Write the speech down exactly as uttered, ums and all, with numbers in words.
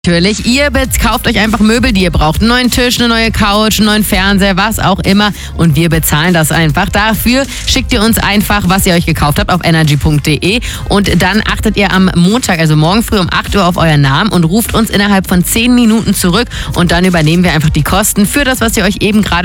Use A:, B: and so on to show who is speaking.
A: Natürlich, ihr kauft euch einfach Möbel, die ihr braucht. Einen neuen Tisch, eine neue Couch, einen neuen Fernseher, was auch immer. Und wir bezahlen das einfach. Dafür schickt ihr uns einfach, was ihr euch gekauft habt, auf energy punkt de. Und dann achtet ihr am Montag, also morgen früh um acht Uhr auf euren Namen und ruft uns innerhalb von zehn Minuten zurück. Und dann übernehmen wir einfach die Kosten für das, was ihr euch eben gerade